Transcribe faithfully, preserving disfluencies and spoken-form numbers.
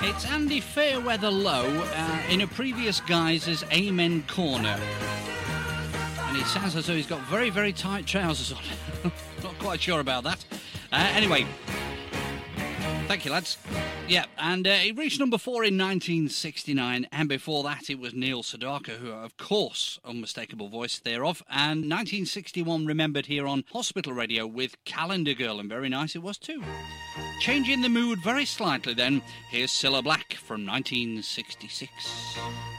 It's Andy Fairweather Low uh, in a previous guise as Amen Corner. And it sounds as though he's got very, very tight trousers on. Not quite sure about that. Uh, anyway, thank you, lads. Yeah, and uh, it reached number four in nineteen sixty-nine, and before that it was Neil Sedaka, who, of course, unmistakable voice thereof, and nineteen sixty-one remembered here on Hospital Radio with Calendar Girl, and very nice it was too. Changing the mood very slightly then, here's Cilla Black from nineteen sixty-six.